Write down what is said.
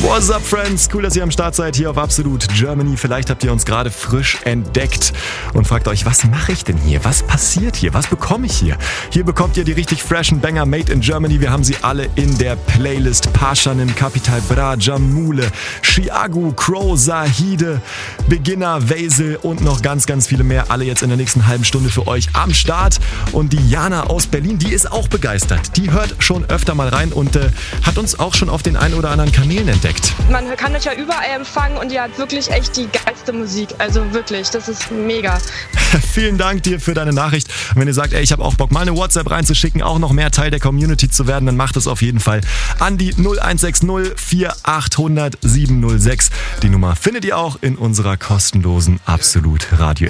What's up, Friends? Cool, dass ihr am Start seid hier auf Absolut Germany. Vielleicht habt ihr uns gerade frisch entdeckt und fragt euch, was mache ich denn hier? Was passiert hier? Was bekomme ich hier? Hier bekommt ihr die richtig freshen Banger Made in Germany. Wir haben sie alle in der Playlist. Pashanim, Capital Bra, Jamule, Chiagu, Crow, Zahide, Beginner, Weisel und noch ganz, ganz viele mehr. Alle jetzt in der nächsten halben Stunde für euch am Start. Und die Jana aus Berlin, die ist auch begeistert. Die hört schon öfter mal rein und hat uns auch schon auf den ein oder anderen Kanälen entdeckt. Man kann euch ja überall empfangen und ihr habt wirklich echt die geilste Musik. Also wirklich, das ist mega. Vielen Dank dir für deine Nachricht. Und wenn ihr sagt, ey, ich habe auch Bock, mal eine WhatsApp reinzuschicken, auch noch mehr Teil der Community zu werden, dann macht es auf jeden Fall an die 0160 4800 706. Die Nummer findet ihr auch in unserer kostenlosen Absolut Radio